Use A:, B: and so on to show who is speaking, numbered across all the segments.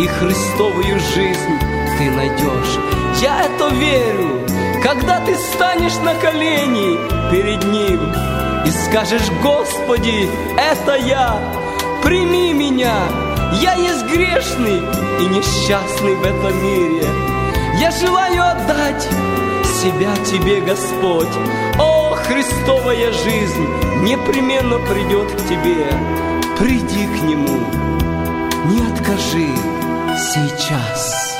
A: и Христовую жизнь ты найдешь. Я это верю, когда ты станешь на колени перед Ним и скажешь: Господи, это я, прими меня, я есть грешный и несчастный в этом мире. Я желаю отдать себя Тебе, Господь. О, Христовая жизнь непременно придет к Тебе. Приди к Нему, не откажи сейчас.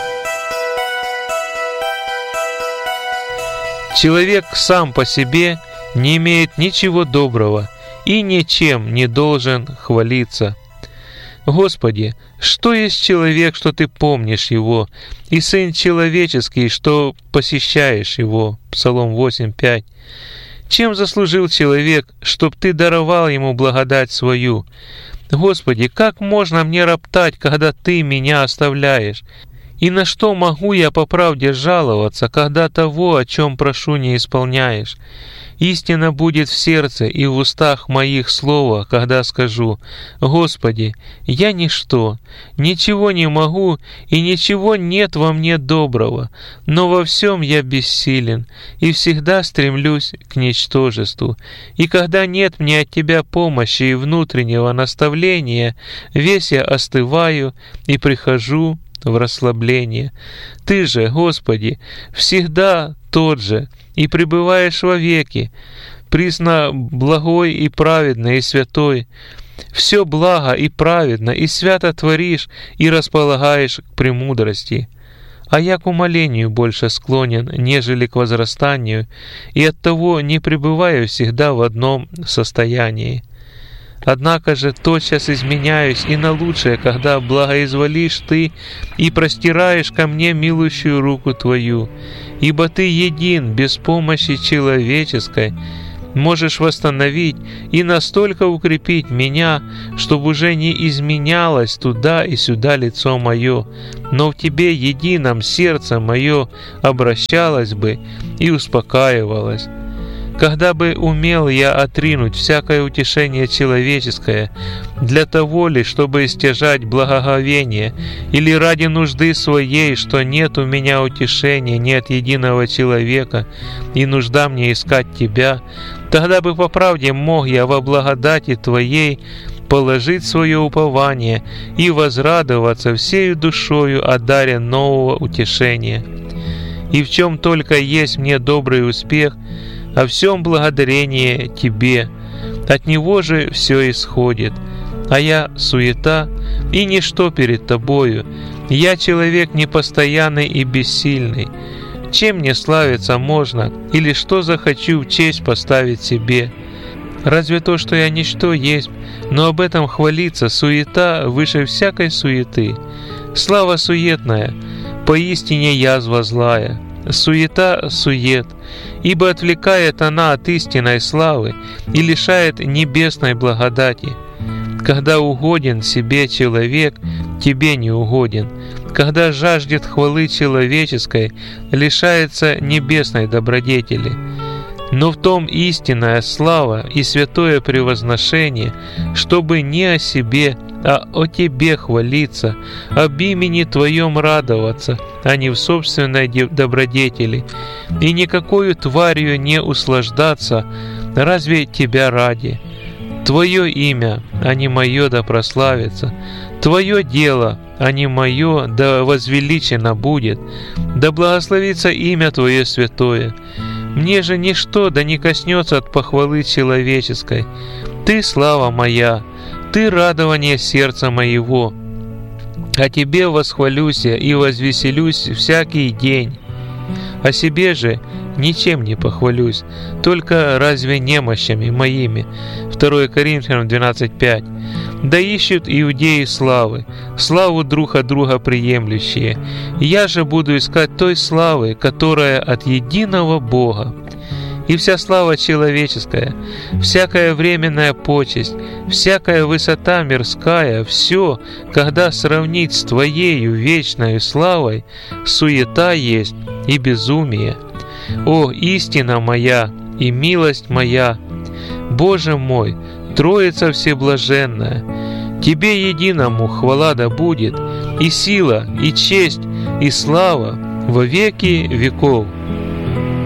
B: Человек сам по себе не имеет ничего доброго и ничем не должен хвалиться. Господи, что есть человек, что Ты помнишь его, и Сын человеческий, что посещаешь его? Псалом 8:5. Чем заслужил человек, чтоб Ты даровал ему благодать свою? Господи, как можно мне роптать, когда Ты меня оставляешь? И на что могу я по правде жаловаться, когда того, о чем прошу, не исполняешь? Истина будет в сердце и в устах моих слова, когда скажу: Господи, я ничто, ничего не могу, и ничего нет во мне доброго, но во всем я бессилен, и всегда стремлюсь к ничтожеству. И когда нет мне от Тебя помощи и внутреннего наставления, весь я остываю и прихожу в расслабление. Ты же, Господи, всегда тот же, и пребываешь вовеки, присно благой и праведный и святой. Все благо и праведно, и свято творишь, и располагаешь к премудрости. А я к умолению больше склонен, нежели к возрастанию, и оттого не пребываю всегда в одном состоянии. Однако же тотчас изменяюсь и на лучшее, когда благоизволишь Ты и простираешь ко мне милующую руку Твою, ибо Ты един, без помощи человеческой, можешь восстановить и настолько укрепить меня, чтобы уже не изменялось туда и сюда лицо мое, но в Тебе едином сердце мое обращалось бы и успокаивалось. Когда бы умел я отринуть всякое утешение человеческое, для того ли, чтобы стяжать благоговение, или ради нужды своей, что нет у меня утешения, нет единого человека, и нужда мне искать Тебя, тогда бы по правде мог я во благодати Твоей положить свое упование и возрадоваться всею душою о даре нового утешения. И в чем только есть мне добрый успех, о всем благодарение Тебе, от Него же все исходит. А я суета и ничто перед Тобою, я человек непостоянный и бессильный. Чем мне славиться можно, или что захочу в честь поставить себе? Разве то, что я ничто есть, но об этом хвалиться суета выше всякой суеты. Слава суетная, поистине язва злая. Суета сует, ибо отвлекает она от истинной славы и лишает небесной благодати. Когда угоден себе человек, Тебе не угоден. Когда жаждет хвалы человеческой, лишается небесной добродетели. Но в том истинная слава и святое превозношение, чтобы не о себе, а о Тебе хвалиться, об имени Твоем радоваться, а не в собственной добродетели, и никакою тварью не услаждаться, разве Тебя ради. Твое имя, а не мое, да прославится, Твое дело, а не мое, да возвеличено будет, да благословится имя Твое святое. Мне же ничто да не коснется от похвалы человеческой. Ты слава моя, Ты радование сердца моего. О Тебе восхвалюсь и возвеселюсь всякий день. О себе же ничем не похвалюсь, только разве немощами моими. 2 Коринфянам 12:5. Да ищут иудеи славы, славу друг от друга приемлющие. Я же буду искать той славы, которая от единого Бога. И вся слава человеческая, всякая временная почесть, всякая высота мирская, все, когда сравнить с Твоею вечною славой, суета есть и безумие. О, истина моя и милость моя! Боже мой, Троица Всеблаженная! Тебе единому хвала да будет, и сила, и честь, и слава во веки веков.